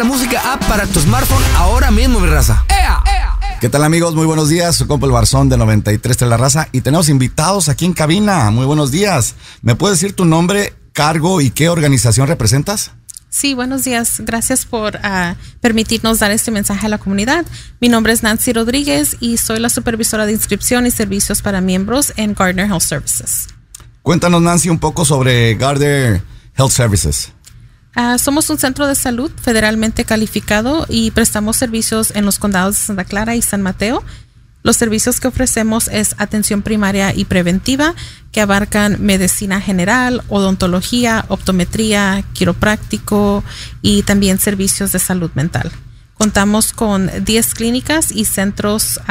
La música app para tu smartphone ahora mismo, mi raza. ¡Ea! ¿Qué tal, amigos? Muy buenos días. Su compa el Barzón de 93 La Raza. Y tenemos invitados aquí en cabina. Muy buenos días. ¿Me puedes decir tu nombre, cargo y qué organización representas? Sí, buenos días. Gracias por permitirnos dar este mensaje a la comunidad. Mi nombre es Nancy Rodríguez y soy la supervisora de inscripción y servicios para miembros en Gardner Health Services. Cuéntanos, Nancy, un poco sobre Gardner Health Services. Somos un centro de salud federalmente calificado y prestamos servicios en los condados de Santa Clara y San Mateo. Los servicios que ofrecemos es atención primaria y preventiva, que abarcan medicina general, odontología, optometría, quiropráctico y también servicios de salud mental. Contamos con 10 clínicas y centros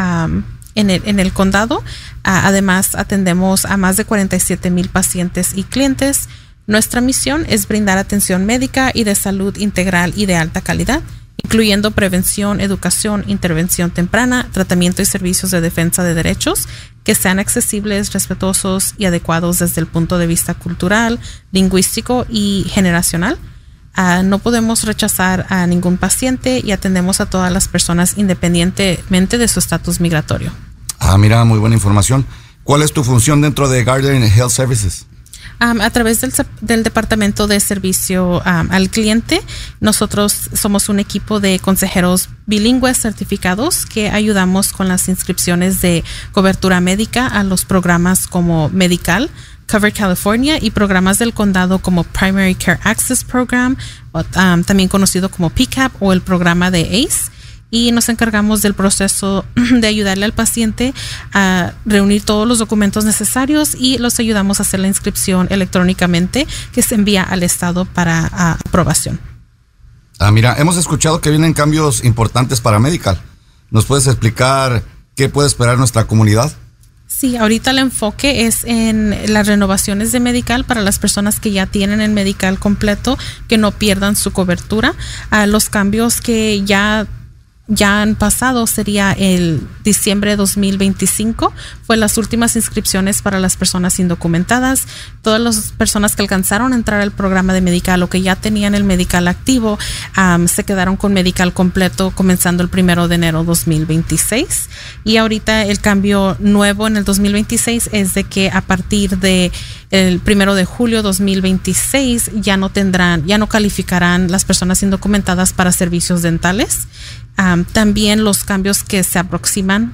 en el condado. Además, atendemos a más de 47,000 pacientes y clientes. Nuestra misión es brindar atención médica y de salud integral y de alta calidad, incluyendo prevención, educación, intervención temprana, tratamiento y servicios de defensa de derechos que sean accesibles, respetuosos y adecuados desde el punto de vista cultural, lingüístico y generacional. No podemos rechazar a ningún paciente y atendemos a todas las personas independientemente de su estatus migratorio. Mira, muy buena información. ¿Cuál es tu función dentro de Gardner Health Services? A través del Departamento de Servicio al Cliente, nosotros somos un equipo de consejeros bilingües certificados que ayudamos con las inscripciones de cobertura médica a los programas como Medical, Cover California y programas del condado como Primary Care Access Program, también conocido como PCAP o el programa de ACE. Y nos encargamos del proceso de ayudarle al paciente a reunir todos los documentos necesarios y los ayudamos a hacer la inscripción electrónicamente que se envía al estado para aprobación. Mira, hemos escuchado que vienen cambios importantes para Medical. ¿Nos puedes explicar qué puede esperar nuestra comunidad? Sí, ahorita el enfoque es en las renovaciones de Medical para las personas que ya tienen el Medical completo, que no pierdan su cobertura. Los cambios que ya han pasado sería el diciembre de 2025. Fue las últimas inscripciones para las personas indocumentadas. Todas las personas que alcanzaron a entrar al programa de Medical o que ya tenían el Medical activo se quedaron con Medical completo comenzando el 1 de enero de 2026. Y ahorita el cambio nuevo en el 2026 es de que a partir de el 1 de julio 2026 ya no calificarán las personas indocumentadas para servicios dentales. También los cambios que se aproximan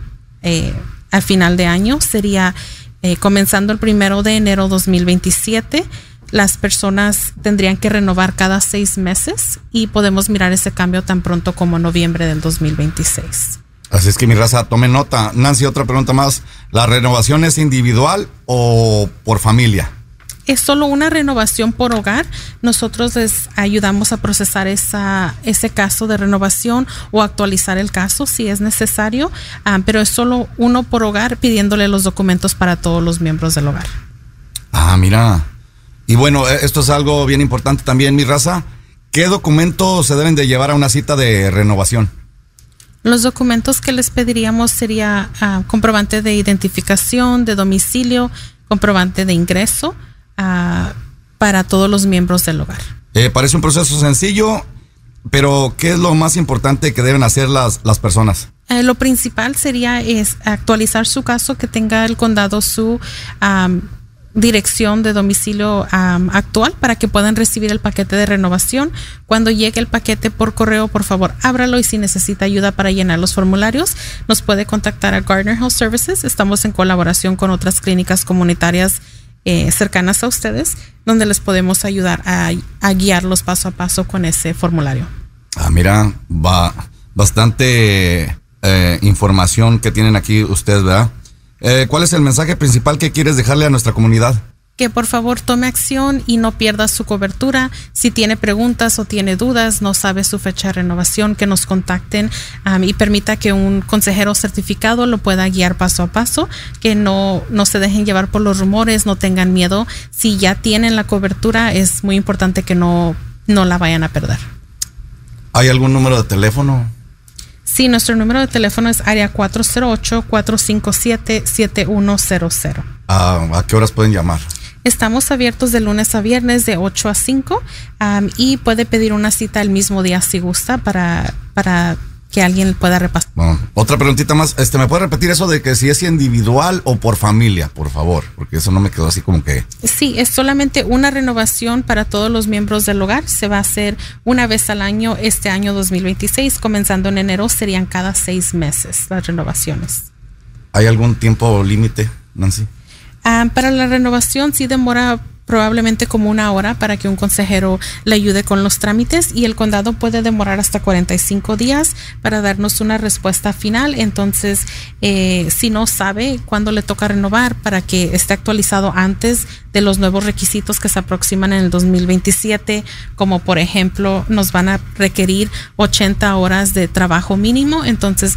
al final de año sería comenzando el 1 de enero 2027. Las personas tendrían que renovar cada 6 meses y podemos mirar ese cambio tan pronto como noviembre del 2026. Así es que, mi raza, tome nota. Nancy, otra pregunta más. ¿La renovación es individual o por familia? Es solo una renovación por hogar. Nosotros les ayudamos a procesar ese caso de renovación o actualizar el caso si es necesario, pero es solo uno por hogar pidiéndole los documentos para todos los miembros del hogar. Mira. Y bueno, esto es algo bien importante también, mi raza. ¿Qué documentos se deben de llevar a una cita de renovación? Los documentos que les pediríamos sería comprobante de identificación, de domicilio, comprobante de ingreso, para todos los miembros del hogar. Parece un proceso sencillo, pero ¿qué es lo más importante que deben hacer las personas? Lo principal sería actualizar su caso, que tenga el condado su dirección de domicilio actual para que puedan recibir el paquete de renovación. Cuando llegue el paquete por correo, por favor, ábralo y si necesita ayuda para llenar los formularios, nos puede contactar a Gardner Health Services. Estamos en colaboración con otras clínicas comunitarias cercanas a ustedes, donde les podemos ayudar a guiarlos paso a paso con ese formulario. Mira, bastante información que tienen aquí ustedes, ¿verdad? ¿Cuál es el mensaje principal que quieres dejarle a nuestra comunidad? Que por favor tome acción y no pierda su cobertura. Si tiene preguntas o tiene dudas, no sabe su fecha de renovación, que nos contacten y permita que un consejero certificado lo pueda guiar paso a paso, que no se dejen llevar por los rumores, no tengan miedo. Si ya tienen la cobertura, es muy importante que no la vayan a perder. ¿Hay algún número de teléfono? Sí, nuestro número de teléfono es área 408-457-7100. ¿A qué horas pueden llamar? Estamos abiertos de lunes a viernes de 8 a 5 y puede pedir una cita el mismo día si gusta para que alguien pueda repasar. Bueno, otra preguntita más. ¿Me puede repetir eso de que si es individual o por familia, por favor? Porque eso no me quedó así como que... Sí, es solamente una renovación para todos los miembros del hogar. Se va a hacer una vez al año este año 2026. Comenzando en enero serían cada 6 meses las renovaciones. ¿Hay algún tiempo límite, Nancy? Para la renovación sí demora probablemente como 1 hora para que un consejero le ayude con los trámites y el condado puede demorar hasta 45 días para darnos una respuesta final. Entonces, si no sabe cuándo le toca renovar, para que esté actualizado antes de los nuevos requisitos que se aproximan en el 2027, como por ejemplo nos van a requerir 80 horas de trabajo mínimo. Entonces,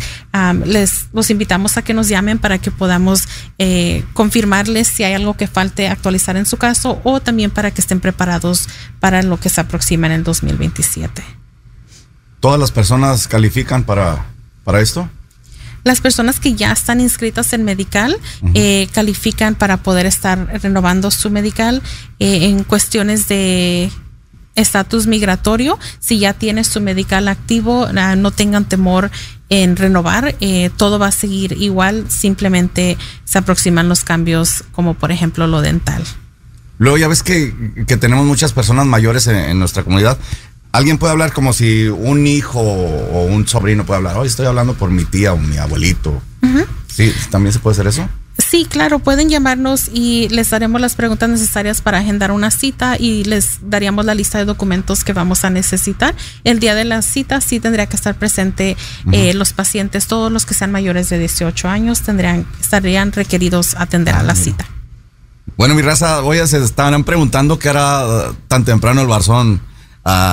los invitamos a que nos llamen para que podamos confirmarles si hay algo que falte actualizar en su caso, o también para que estén preparados para lo que se aproxima en el 2027. ¿Todas las personas califican para esto? Las personas que ya están inscritas en Medical califican para poder estar renovando su Medical en cuestiones de estatus migratorio. Si ya tiene su Medical activo, no tengan temor en renovar, todo va a seguir igual, simplemente se aproximan los cambios como por ejemplo lo dental. Luego ya ves que tenemos muchas personas mayores en nuestra comunidad. Alguien puede hablar como si un hijo o un sobrino puede hablar. Hoy estoy hablando por mi tía o mi abuelito. Sí, ¿también se puede hacer eso? Sí, claro, pueden llamarnos y les daremos las preguntas necesarias para agendar una cita y les daríamos la lista de documentos que vamos a necesitar. El día de la cita sí tendría que estar presente los pacientes, todos los que sean mayores de 18 años estarían requeridos atender a la cita. Bueno, mi raza, hoy se estaban preguntando qué era tan temprano el Barzón.